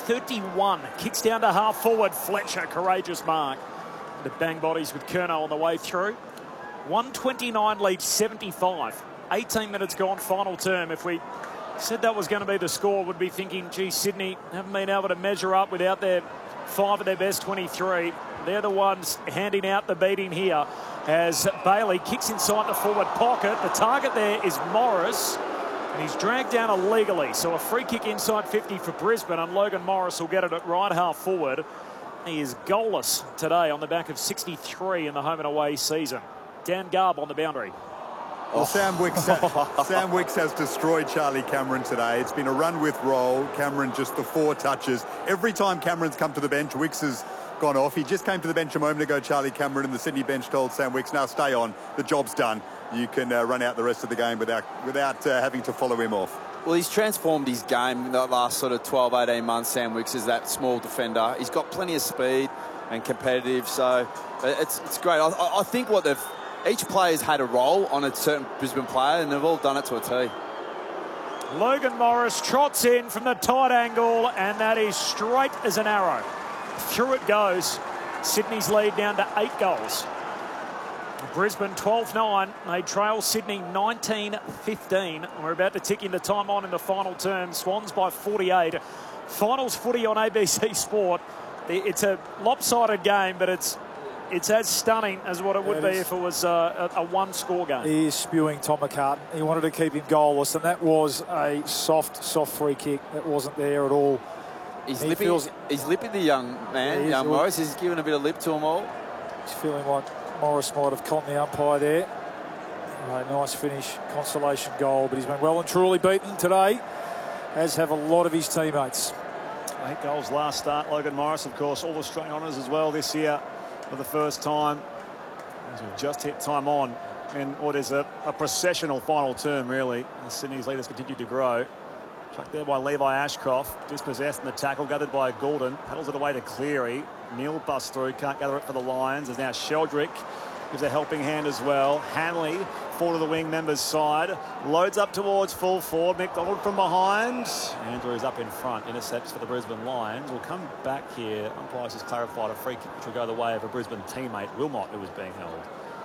31. Kicks down to half forward. Fletcher, courageous mark. The bang bodies with Curnow on the way through. 129 leads 75. 18 minutes gone, final term. If we said that was going to be the score, would be thinking, gee, Sydney haven't been able to measure up without their 5 of their best 23. They're the ones handing out the beating here as Bailey kicks inside the forward pocket. The target there is Morris, and he's dragged down illegally. So a free kick inside 50 for Brisbane, and Logan Morris will get it at right half forward. He is goalless today on the back of 63 in the home and away season. Dan Garb on the boundary. Well, Sam Wicks has destroyed Charlie Cameron today. It's been a run with roll. Cameron just the 4 touches. Every time Cameron's come to the bench, Wicks has gone off. He just came to the bench a moment ago, Charlie Cameron, and the Sydney bench told Sam Wicks, now stay on. The job's done. You can run out the rest of the game without having to follow him off. Well, he's transformed his game in the last sort of 12, 18 months, Sam Wicks, is that small defender. He's got plenty of speed and competitive, so it's great. I think each player's had a role on a certain Brisbane player, and they've all done it to a T. Logan Morris trots in from the tight angle, and that is straight as an arrow. Through it goes. Sydney's lead down to 8 goals. Brisbane 12-9. They trail Sydney 19-15. We're about to tick into time on in the final term. Swans by 48. Finals footy on ABC Sport. It's a lopsided game, but it's as stunning as what it would be if it was a one-score game. He is spewing Tom McCartan. He wanted to keep him goalless, and that was a soft free kick. That wasn't there at all. He's lipping the young man, young Morris. He's giving a bit of lip to them all. He's feeling like Morris might have caught the umpire there. Nice finish, consolation goal, but he's been well and truly beaten today, as have a lot of his teammates. 8 goals last start. Logan Morris, of course, all Australian honours as well this year for the first time, as we've just hit time on in what is a processional final term, really, as Sydney's leaders continue to grow. Chucked there by Levi Ashcroft, dispossessed in the tackle, gathered by Goulden, paddles it away to Cleary. Neil busts through, can't gather it for the Lions. There's now Sheldrick, gives a helping hand as well. Hanley, forward to the wing members' side, loads up towards full forward. McDonald from behind. Andrews up in front, intercepts for the Brisbane Lions. We'll come back here. Umpires has clarified a free kick which will go the way of a Brisbane teammate, Wilmot, who was being held.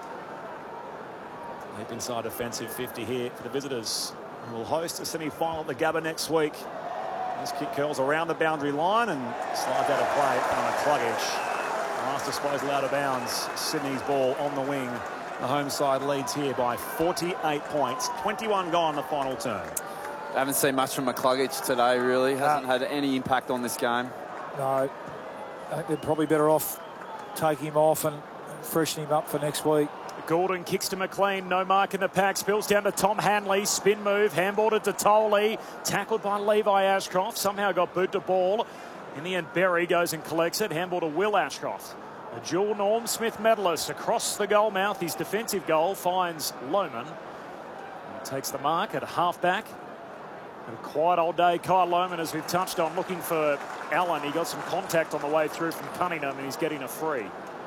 Deep inside offensive 50 here for the visitors. And we'll host a semi-final at the Gabba next week. This kick curls around the boundary line and slides out of play on McCluggage. Last disposal out of bounds. Sydney's ball on the wing. The home side leads here by 48 points. 21 gone in the final term. I haven't seen much from McCluggage today, really. Hasn't had any impact on this game. No, I think they're probably better off taking him off and freshening him up for next week. Goulden kicks to McLean, no mark in the pack, spills down to Tom Hanley, spin move, handballed it to Tolley, tackled by Levi Ashcroft, somehow got boot to ball. In the end, Berry goes and collects it, handball to Will Ashcroft. A dual Norm Smith medalist across the goal mouth, his defensive goal finds Lohman. He takes the mark at halfback. A quiet old day, Kyle Lohman, as we've touched on, looking for Allen. He got some contact on the way through from Cunningham, and he's getting a free.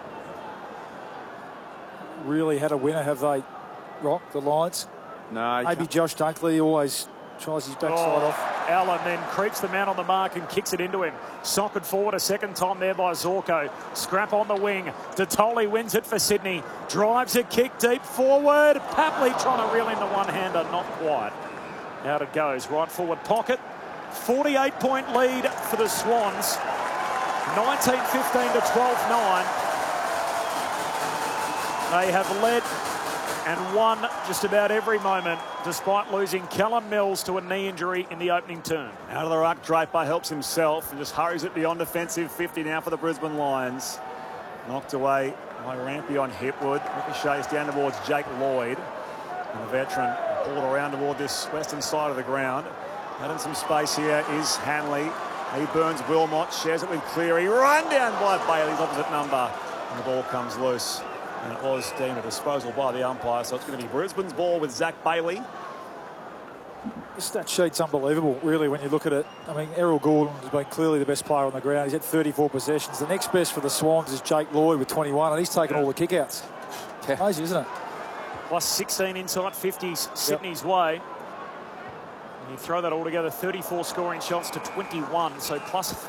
Really had a winner, have they, Rock, the Lions? No. Maybe Josh Dunkley always tries his backside off. Allen then creeps the man on the mark and kicks it into him. Socked forward a second time there by Zorko. Scrap on the wing. Detoli wins it for Sydney. Drives a kick deep forward. Papley trying to reel in the one-hander, not quite. Out it goes, right forward pocket. 48-point lead for the Swans. 19-15 to 12-9. They have led and won just about every moment, despite losing Callum Mills to a knee injury in the opening term. Out of the ruck, Draper helps himself and just hurries it beyond defensive 50 now for the Brisbane Lions. Knocked away by Rampy on Hipwood. Ricochets down towards Jake Lloyd. And the veteran pulled around toward this western side of the ground. Out in some space here is Hanley. He burns Wilmot, shares it with Cleary. Run down by Bailey's opposite number. And the ball comes loose. And it was deemed a disposal by the umpire, so it's going to be Brisbane's ball with Zach Bailey. This stat sheet's unbelievable, really, when you look at it. I mean, Errol Goulden has been clearly the best player on the ground. He's had 34 possessions. The next best for the Swans is Jake Lloyd with 21, and he's taken all the kickouts. Amazing, isn't it? Plus 16 inside 50s Sydney's way. And you throw that all together, 34 scoring shots to 21, so plus